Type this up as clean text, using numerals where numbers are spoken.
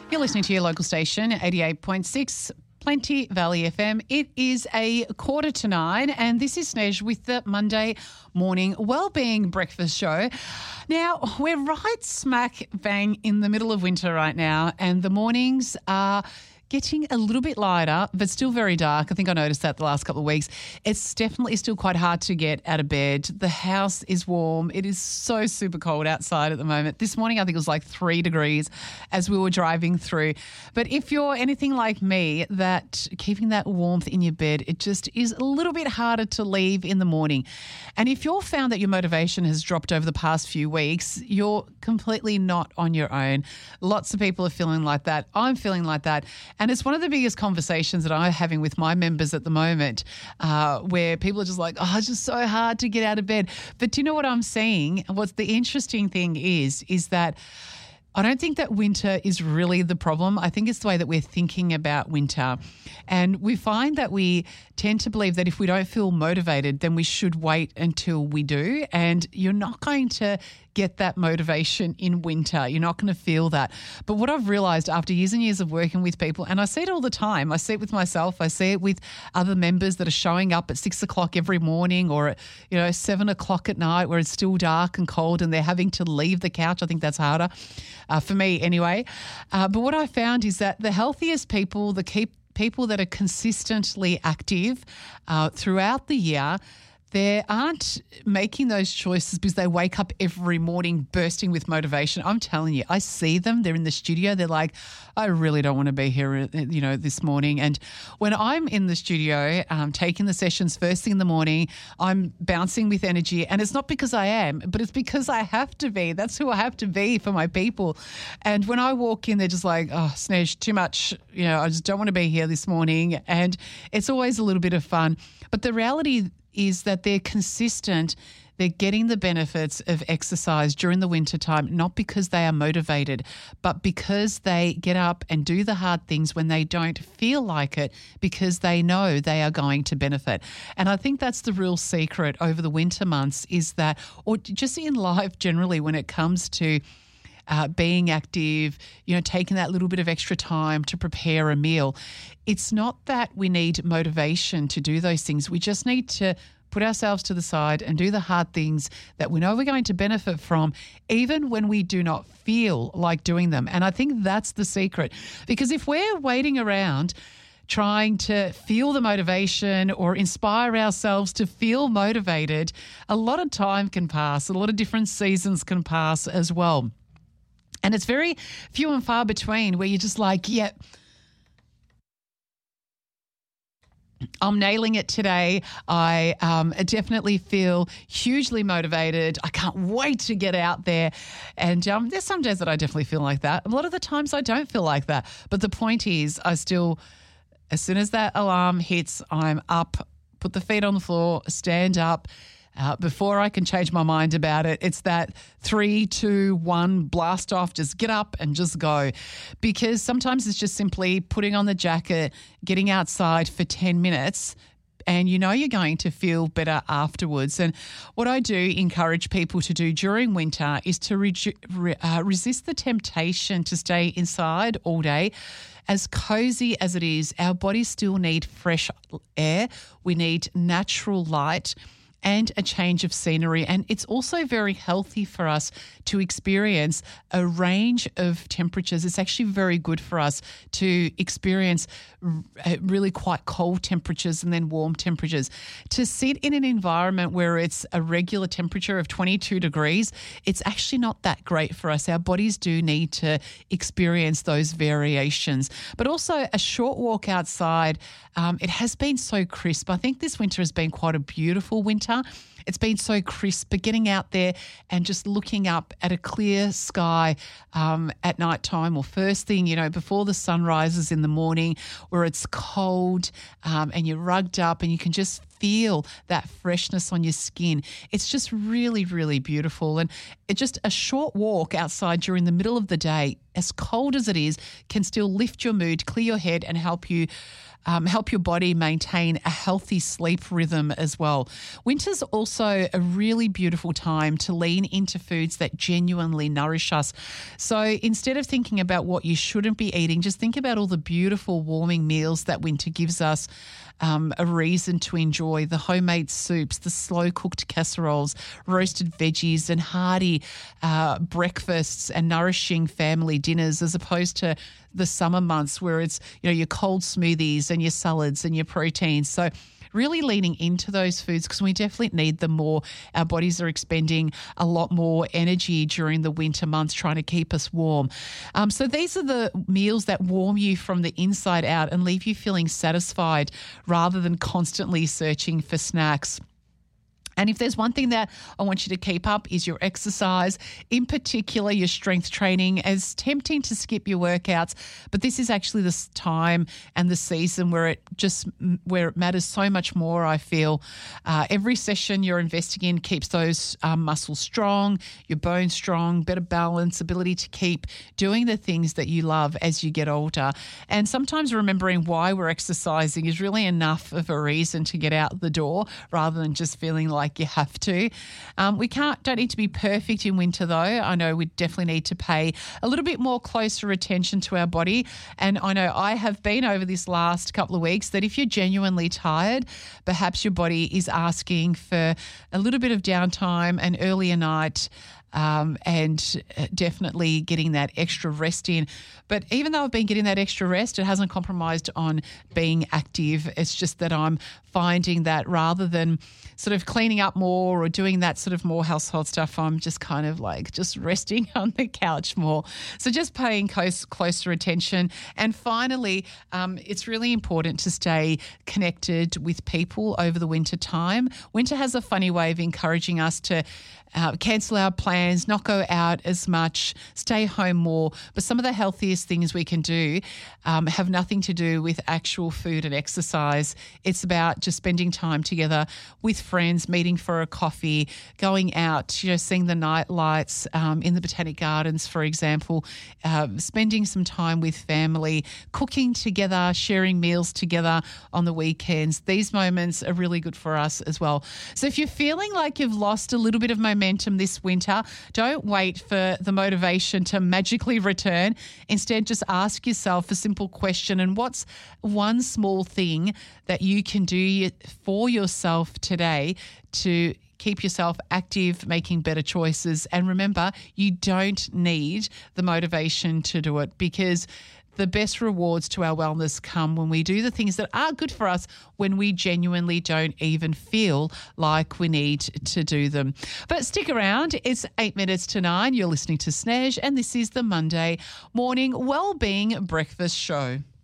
You're listening to your local station, 88.6 Plenty Valley FM. It is a 8:45 and this is Snej with the Monday Morning Wellbeing Breakfast Show. Now, we're right smack bang in the middle of winter right now and the mornings are getting a little bit lighter, but still very dark. I think I noticed that the last couple of weeks. It's definitely still quite hard to get out of bed. The house is warm. It is so super cold outside at the moment. This morning, I think it was like 3 degrees as we were driving through. But if you're anything like me, that keeping that warmth in your bed, it just is a little bit harder to leave in the morning. And if you're found that your motivation has dropped over the past few weeks, you're completely not on your own. Lots of people are feeling like that. I'm feeling like that. And it's one of the biggest conversations that I'm having with my members at the moment where people are just like, oh, it's just so hard to get out of bed. But do you know what I'm seeing? What's the interesting thing is that I don't think that winter is really the problem. I think it's the way that we're thinking about winter. And we find that we tend to believe that if we don't feel motivated, then we should wait until we do. And you're not going to get that motivation in winter. You're not going to feel that. But what I've realised after years and years of working with people, and I see it all the time, I see it with myself, I see it with other members that are showing up at 6 o'clock every morning or at 7 o'clock at night where it's still dark and cold and they're having to leave the couch. I think that's harder for me anyway. But what I found is that the healthiest people, people that are consistently active throughout the year, they aren't making those choices because they wake up every morning bursting with motivation. I'm telling you, I see them. They're in the studio. They're like, I really don't want to be here, this morning. And when I'm in the studio taking the sessions first thing in the morning, I'm bouncing with energy. And it's not because I am, but it's because I have to be. That's who I have to be for my people. And when I walk in, they're just like, oh, Snej, too much. I just don't want to be here this morning. And it's always a little bit of fun. But the reality is that they're consistent. They're getting the benefits of exercise during the winter time, not because they are motivated, but because they get up and do the hard things when they don't feel like it because they know they are going to benefit. And I think that's the real secret over the winter months is that, or just in life generally when it comes to being active, taking that little bit of extra time to prepare a meal. It's not that we need motivation to do those things. We just need to put ourselves to the side and do the hard things that we know we're going to benefit from, even when we do not feel like doing them. And I think that's the secret. Because if we're waiting around trying to feel the motivation or inspire ourselves to feel motivated, a lot of time can pass. A lot of different seasons can pass as well. And it's very few and far between where you're just like, yeah, I'm nailing it today. I definitely feel hugely motivated. I can't wait to get out there. And there's some days that I definitely feel like that. A lot of the times I don't feel like that. But the point is I still, as soon as that alarm hits, I'm up, put the feet on the floor, stand up. Before I can change my mind about it, it's that 3, 2, 1 blast off, just get up and just go. Because sometimes it's just simply putting on the jacket, getting outside for 10 minutes, and you're going to feel better afterwards. And what I do encourage people to do during winter is to resist the temptation to stay inside all day. As cozy as it is, our bodies still need fresh air. We need natural light and a change of scenery. And it's also very healthy for us to experience a range of temperatures. It's actually very good for us to experience really quite cold temperatures and then warm temperatures. To sit in an environment where it's a regular temperature of 22 degrees, it's actually not that great for us. Our bodies do need to experience those variations. But also a short walk outside, it has been so crisp. I think this winter has been quite a beautiful winter. It's been so crisp, but getting out there and just looking up at a clear sky at night time or first thing, before the sun rises in the morning where it's cold and you're rugged up and you can just feel that freshness on your skin. It's just really, really beautiful. And it's just a short walk outside during the middle of the day, as cold as it is, can still lift your mood, clear your head and help your body maintain a healthy sleep rhythm as well. Winter's also also a really beautiful time to lean into foods that genuinely nourish us. So instead of thinking about what you shouldn't be eating, just think about all the beautiful warming meals that winter gives us. A reason to enjoy the homemade soups, the slow-cooked casseroles, roasted veggies and hearty breakfasts and nourishing family dinners, as opposed to the summer months where it's, your cold smoothies and your salads and your proteins. So really leaning into those foods, because we definitely need them more. Our bodies are expending a lot more energy during the winter months trying to keep us warm. So these are the meals that warm you from the inside out and leave you feeling satisfied rather than constantly searching for snacks. And if there's one thing that I want you to keep up is your exercise, in particular your strength training. As tempting to skip your workouts, but this is actually the time and the season where it matters so much more, I feel. Every session you're investing in keeps those muscles strong, your bones strong, better balance, ability to keep doing the things that you love as you get older. And sometimes remembering why we're exercising is really enough of a reason to get out the door rather than just feeling like you have to. We don't need to be perfect in winter though. I know we definitely need to pay a little bit more closer attention to our body. And I know I have been over this last couple of weeks that if you're genuinely tired, perhaps your body is asking for a little bit of downtime, an earlier night, and definitely getting that extra rest in. But even though I've been getting that extra rest, it hasn't compromised on being active. It's just that I'm finding that rather than sort of cleaning up more or doing that sort of more household stuff, I'm just kind of like just resting on the couch more. So just paying closer attention. And finally, it's really important to stay connected with people over the winter time. Winter has a funny way of encouraging us to cancel our plans, not go out as much, stay home more. But some of the healthiest things we can do have nothing to do with actual food and exercise. It's about just spending time together with friends, meeting for a coffee, going out, seeing the night lights in the Botanic Gardens, for example, spending some time with family, cooking together, sharing meals together on the weekends. These moments are really good for us as well. So if you're feeling like you've lost a little bit of momentum this winter, don't wait for the motivation to magically return. Instead, just ask yourself a simple question: and what's one small thing that you can do for yourself today to keep yourself active, making better choices? And remember, you don't need the motivation to do it, because the best rewards to our wellness come when we do the things that are good for us when we genuinely don't even feel like we need to do them. But stick around. It's 8 minutes to 9. You're listening to Snez, and this is the Monday Morning Wellbeing Breakfast Show.